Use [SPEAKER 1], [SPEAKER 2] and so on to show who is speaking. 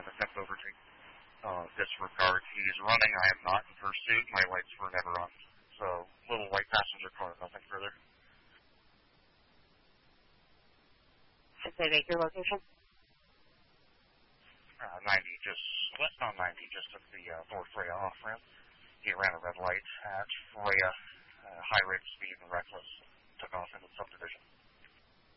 [SPEAKER 1] attempt overtake. Disregard. He's running. I am not in pursuit. My lights were never on. So, little white passenger car, nothing further.
[SPEAKER 2] Should they make your location?
[SPEAKER 1] 90, just west on 90, just took the North Freya off ramp. He ran a red light at Freya, high rate of speed and reckless, took off into the subdivision.